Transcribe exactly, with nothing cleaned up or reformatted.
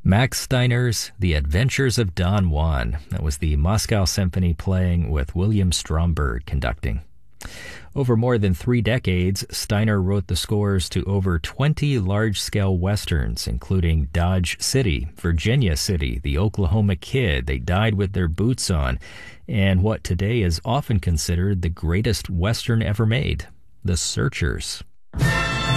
Max Steiner's The Adventures of Don Juan. That was the Moscow Symphony playing with William Stromberg conducting. Over more than three decades, Steiner wrote the scores to over twenty large-scale westerns, including Dodge City, Virginia City, The Oklahoma Kid, They Died with Their Boots On, and what today is often considered the greatest western ever made, The Searchers.